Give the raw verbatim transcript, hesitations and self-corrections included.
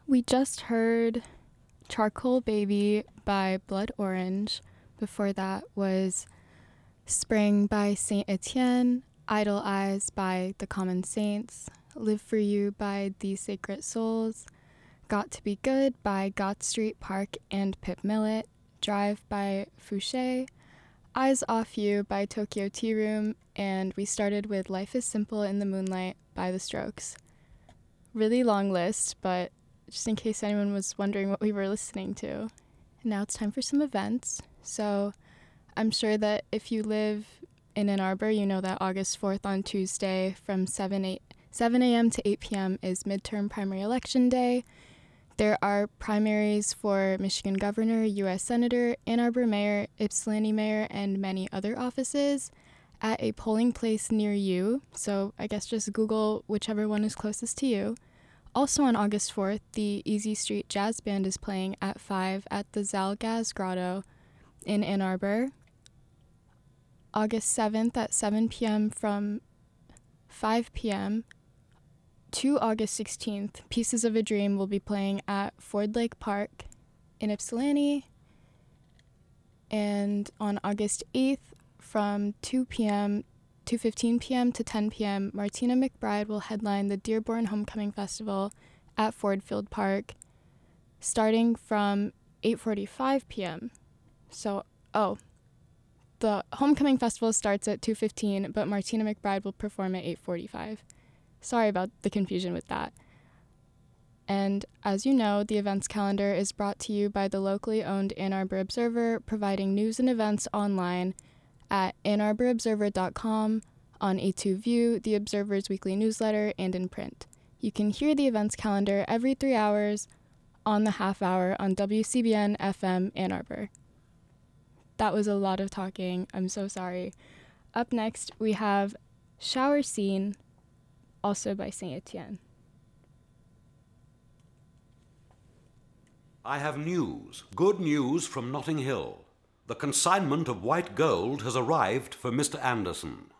We just heard Charcoal Baby by Blood Orange. Before that was Spring by Saint Etienne, Idle Eyes by The Common Saints, Live For You by The Sacred Souls, Got To Be Good by Got Street Park and Pip Millet, Drive by Fouché, Eyes Off You by Tokyo Tea Room, and we started with Life is Simple in the Moonlight by The Strokes. Really long list, but just in case anyone was wondering what we were listening to. Now it's time for some events. So I'm sure that if you live in Ann Arbor, you know that August fourth on Tuesday from seven a.m. to eight p.m. is midterm primary election day. There are primaries for Michigan Governor, U S Senator, Ann Arbor Mayor, Ypsilanti Mayor, and many other offices at a polling place near you. So I guess just Google whichever one is closest to you. Also on August fourth, the Easy Street Jazz Band is playing at five at the Zalgaz Grotto in Ann Arbor. August seventh at seven p.m. from five p.m. to August sixteenth, Pieces of a Dream will be playing at Ford Lake Park in Ypsilanti. And on August eighth, from two p.m., two fifteen p.m. to ten p.m., Martina McBride will headline the Dearborn Homecoming Festival at Ford Field Park, starting from eight forty-five p.m. So, oh, the Homecoming Festival starts at two fifteen, but Martina McBride will perform at eight forty-five. Sorry about the confusion with that. And as you know, the events calendar is brought to you by the locally owned Ann Arbor Observer, providing news and events online at ann arbor observer dot com, on A two View, the Observer's weekly newsletter, and in print. You can hear the events calendar every three hours on the half hour on W C B N F M Ann Arbor. That was a lot of talking. I'm so sorry. Up next, we have Shower Scene, also by Saint Etienne. I have news, good news from Notting Hill. The consignment of white gold has arrived for Mister Anderson.